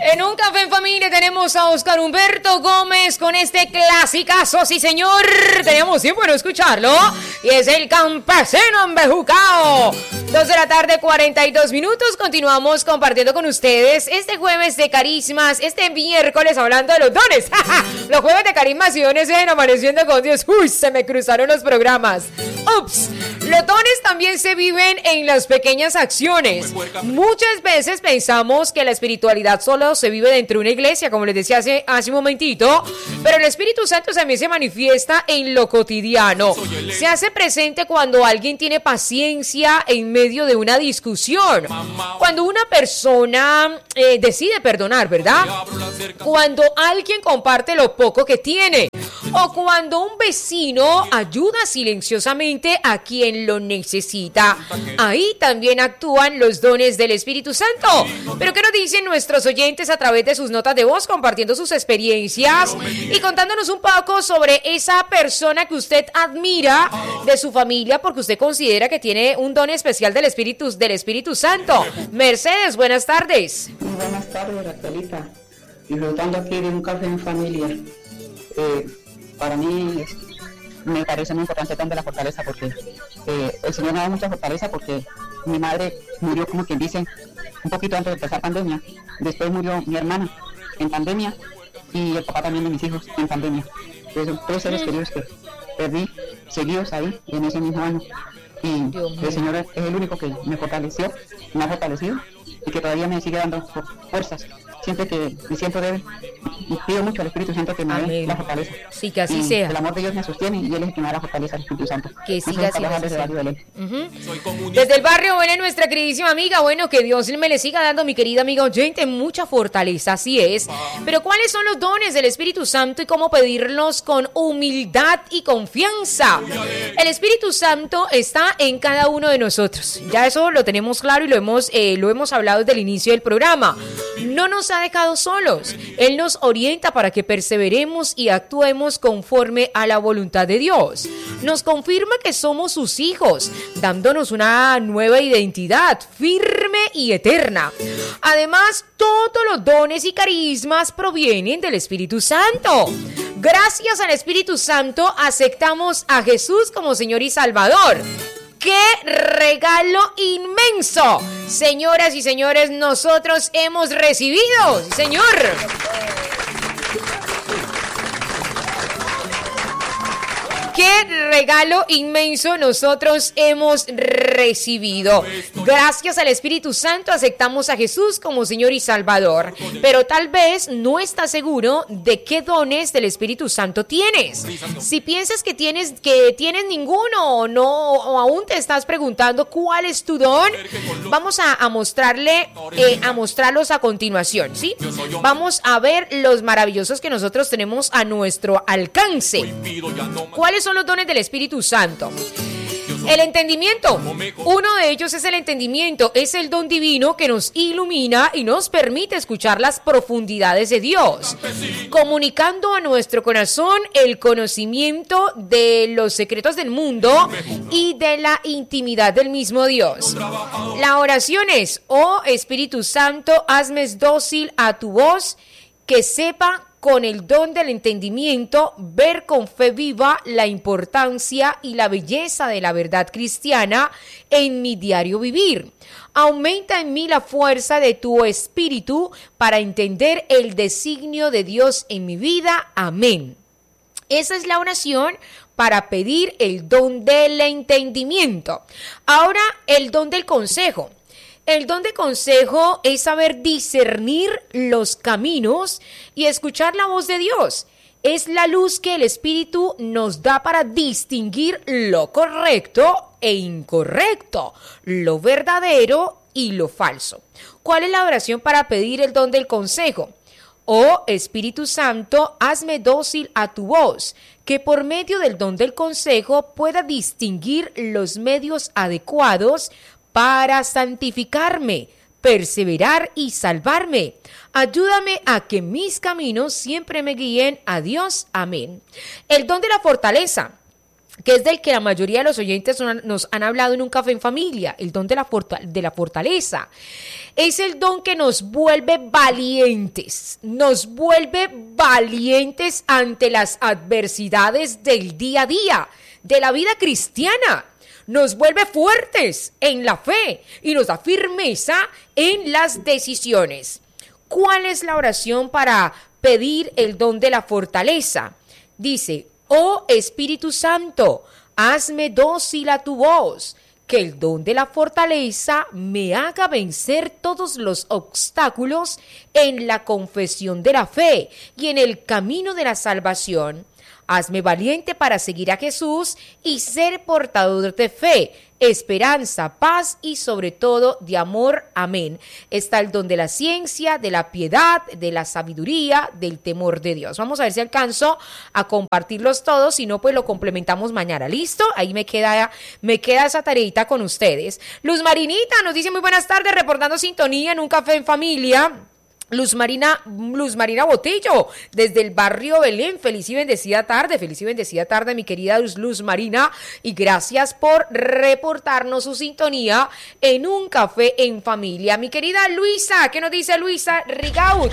En Un Café en Familia tenemos a Oscar Humberto Gómez con este clasicazo, sí señor, teníamos tiempo de no escucharlo, y es el campesino embejucao. 2 de la tarde, 42 minutos, continuamos compartiendo con ustedes este jueves de carismas, este miércoles hablando de los dones. Los jueves de carismas y dones en Amaneciendo con Dios. Uy, se me cruzaron los programas. Ups, los dones también se viven en las pequeñas acciones. Muchas veces pensamos que la espiritualidad solo se vive dentro de una iglesia, como les decía hace un momentito, pero el Espíritu Santo también se manifiesta en lo cotidiano. Se hace presente cuando alguien tiene paciencia en medio de una discusión, cuando una persona decide perdonar, ¿verdad? Cuando alguien comparte lo poco que tiene, o cuando un vecino ayuda silenciosamente a quien lo necesita. Ahí también actúan los dones del Espíritu Santo. Pero ¿qué nos dicen nuestros oyentes a través de sus notas de voz, compartiendo sus experiencias y contándonos un poco sobre esa persona que usted admira de su familia porque usted considera que tiene un don especial del Espíritu Santo? Mercedes, buenas tardes. Muy buenas tardes, Raquelita. Disfrutando aquí de Un Café en Familia. Para mí me parece muy importante el don de la fortaleza, porque el Señor me da mucha fortaleza, porque mi madre murió, como quien dice, un poquito antes de empezar pandemia. Después murió mi hermana en pandemia y el papá también de mis hijos en pandemia. Entonces, son 3 seres queridos que perdí seguidos ahí en ese mismo año. Y el Señor es el único que me fortaleció, me ha fortalecido y que todavía me sigue dando fuerzas. Siempre que me siento débil, y pido mucho al Espíritu Santo que me dé la fortaleza. Sí, que así sea. El amor de Dios me sostiene y Él es el que me da la fortaleza, el Espíritu Santo. Que siga así. Uh-huh. Desde el barrio, bueno, nuestra queridísima amiga, bueno, que Dios me le siga dando, mi querida amiga oyente, mucha fortaleza, así es. Pero ¿cuáles son los dones del Espíritu Santo y cómo pedirlos con humildad y confianza? El Espíritu Santo está en cada uno de nosotros. Ya eso lo tenemos claro y lo hemos hablado desde el inicio del programa. No nos ha dejado solos. Él nos orienta para que perseveremos y actuemos conforme a la voluntad de Dios. Nos confirma que somos sus hijos, dándonos una nueva identidad firme y eterna. Además, todos los dones y carismas provienen del Espíritu Santo. Gracias al Espíritu Santo aceptamos a Jesús como Señor y Salvador. ¡Qué regalo inmenso! Señoras y señores, nosotros hemos recibido, señor. ¡Qué regalo inmenso nosotros hemos recibido! Gracias al Espíritu Santo aceptamos a Jesús como Señor y Salvador. Pero tal vez no estás seguro de qué dones del Espíritu Santo tienes. Si piensas que tienes ninguno o aún te estás preguntando cuál es tu don, vamos a mostrarlos a continuación, ¿sí? Vamos a ver los maravillosos que nosotros tenemos a nuestro alcance. ¿Cuáles son los dones del Espíritu Santo? El entendimiento. Uno de ellos es el entendimiento. Es el don divino que nos ilumina y nos permite escuchar las profundidades de Dios, comunicando a nuestro corazón el conocimiento de los secretos del mundo y de la intimidad del mismo Dios. La oración es: oh Espíritu Santo, hazme dócil a tu voz, que sepa con el don del entendimiento ver con fe viva la importancia y la belleza de la verdad cristiana en mi diario vivir. Aumenta en mí la fuerza de tu espíritu para entender el designio de Dios en mi vida. Amén. Esa es la oración para pedir el don del entendimiento. Ahora, el don del consejo. El don de consejo es saber discernir los caminos y escuchar la voz de Dios. Es la luz que el Espíritu nos da para distinguir lo correcto e incorrecto, lo verdadero y lo falso. ¿Cuál es la oración para pedir el don del consejo? Oh Espíritu Santo, hazme dócil a tu voz, que por medio del don del consejo pueda distinguir los medios adecuados para santificarme, perseverar y salvarme. Ayúdame a que mis caminos siempre me guíen a Dios. Amén. El don de la fortaleza. que es del que la mayoría de los oyentes nos han hablado en un café en familia, el don de la fortaleza. Es el don que nos vuelve valientes ante las adversidades del día a día, de la vida cristiana. Nos vuelve fuertes en la fe y nos da firmeza en las decisiones. ¿Cuál es la oración para pedir el don de la fortaleza? Dice: oh Espíritu Santo, hazme dócil a tu voz, que el don de la fortaleza me haga vencer todos los obstáculos en la confesión de la fe y en el camino de la salvación. Hazme valiente para seguir a Jesús y ser portador de fe, esperanza, paz y sobre todo de amor. Amén. Está el don de la ciencia, de la piedad, de la sabiduría, del temor de Dios. Vamos a ver si alcanzo a compartirlos todos, si no pues lo complementamos mañana. ¿Listo? Ahí me queda esa tareita con ustedes. Luz Marinita nos dice: muy buenas tardes, reportando sintonía en un café en familia. Luz Marina Botello, desde el barrio Belén. Feliz y bendecida tarde, mi querida Luz Marina, y gracias por reportarnos su sintonía en un café en familia. Mi querida Luisa, ¿qué nos dice Luisa Rigaud?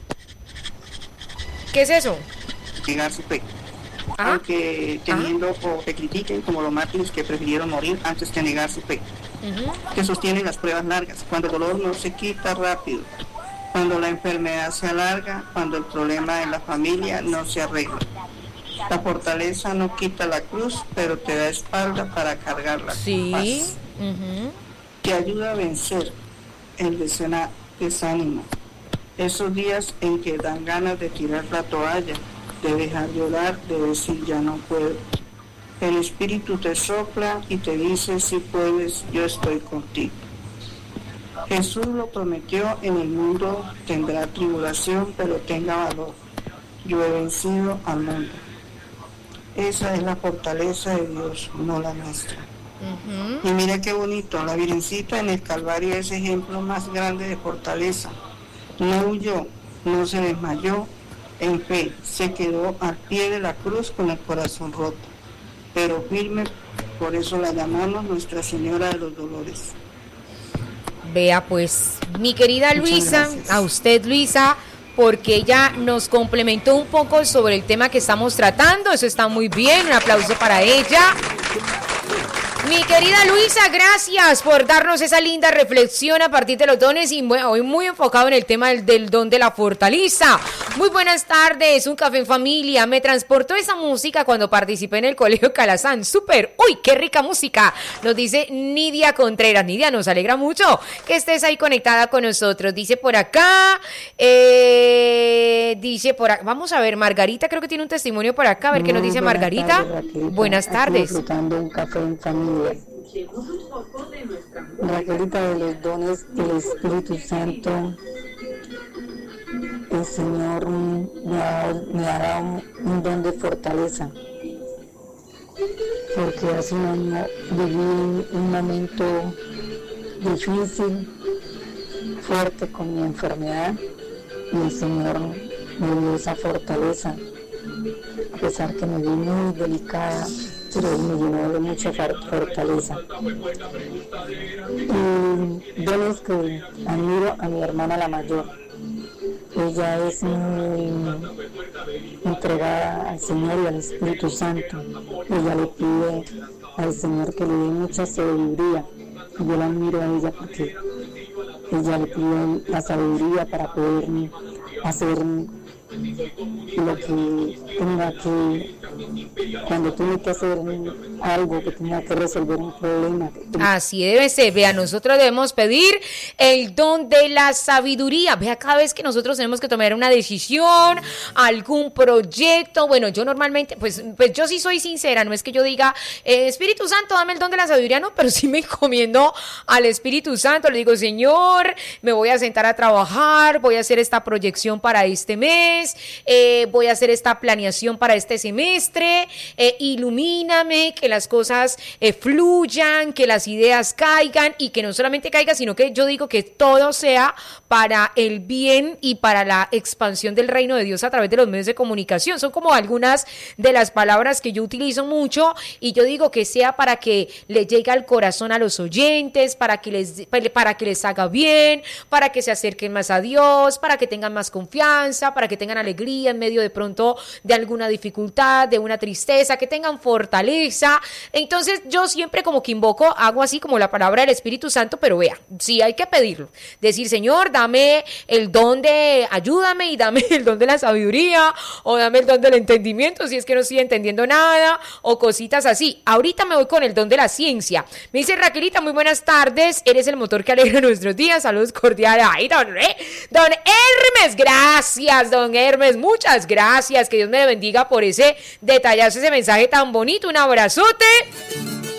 ¿Qué es eso? Negar su fe. Aunque teniendo o te critiquen como los mártires que prefirieron morir antes que negar su fe. Que sostienen las pruebas largas, cuando el dolor no se quita rápido, cuando la enfermedad se alarga, cuando el problema en la familia no se arregla. La fortaleza no quita la cruz, pero te da espalda para cargarla. Sí. Te ayuda a vencer el desánimo. Esos días en que dan ganas de tirar la toalla, de dejar de orar, de decir ya no puedo. El Espíritu te sopla y te dice: si puedes, yo estoy contigo. Jesús lo prometió: en el mundo tendrá tribulación, pero tenga valor. Yo he vencido al mundo. Esa es la fortaleza de Dios, no la nuestra. Y mira qué bonito, la Virgencita en el Calvario es ejemplo más grande de fortaleza. No huyó, no se desmayó, en fe, se quedó al pie de la cruz con el corazón roto, pero firme. Por eso la llamamos Nuestra Señora de los Dolores. Vea pues, mi querida Luisa, a usted Luisa, porque ella nos complementó un poco sobre el tema que estamos tratando. Eso está muy bien, un aplauso para ella. Mi querida Luisa, gracias por darnos esa linda reflexión a partir de los dones, y hoy muy enfocado en el tema del don de la fortaleza. Muy buenas tardes, un café en familia. Me transportó esa música cuando participé en el Colegio Calazán. ¡Súper! ¡Uy, qué rica música! Nos dice Nidia Contreras. Nidia, nos alegra mucho que estés ahí conectada con nosotros. Dice por acá, vamos a ver, Margarita creo que tiene un testimonio por acá. A ver qué nos dice Margarita. Buenas tardes. Disfrutando un café en familia. Raquelita, de los dones del Espíritu Santo, el Señor me ha dado un don de fortaleza, porque hace un año viví un momento difícil, fuerte con mi enfermedad, y el Señor me dio esa fortaleza, a pesar que me vi muy delicada, pero me llenó de mucha fortaleza. Y dones que admiro a mi hermana la mayor. Ella es muy entregada al Señor y al Espíritu Santo. Ella le pide al Señor que le dé mucha sabiduría. Y yo la admiro a ella porque ella le pide la sabiduría para poder hacer lo que tenga que, cuando tiene que hacer algo, que tenga que resolver un problema. Así debe ser. Vea, nosotros debemos pedir el don de la sabiduría. Vea, cada vez que nosotros tenemos que tomar una decisión, algún proyecto, bueno, yo normalmente, pues yo sí soy sincera, no es que yo diga, Espíritu Santo, dame el don de la sabiduría, no, pero sí me encomiendo al Espíritu Santo. Le digo: Señor, me voy a sentar a trabajar, voy a hacer esta proyección para este mes, mes, voy a hacer esta planeación para este semestre, ilumíname, que las cosas fluyan, que las ideas caigan y que no solamente caigan, sino que yo digo que todo sea para el bien y para la expansión del reino de Dios a través de los medios de comunicación. Son como algunas de las palabras que yo utilizo mucho y yo digo que sea para que le llegue al corazón a los oyentes, para que les haga bien, para que se acerquen más a Dios, para que tengan más confianza, para que tengan alegría en medio de pronto de alguna dificultad, de una tristeza, que tengan fortaleza. Entonces yo siempre como que invoco, hago así como la palabra del Espíritu Santo, pero vea, sí hay que pedirlo, decir, Señor, dame el don de, ayúdame y dame el don de la sabiduría, o dame el don del entendimiento, si es que no estoy entendiendo nada, o cositas así. Ahorita me voy con el don de la ciencia. Me dice Raquelita, muy buenas tardes, eres el motor que alegra nuestros días, saludos cordiales. Ay, don Hermes, gracias, don Hermes, muchas gracias, que Dios me bendiga por ese detallazo, ese mensaje tan bonito, un abrazote.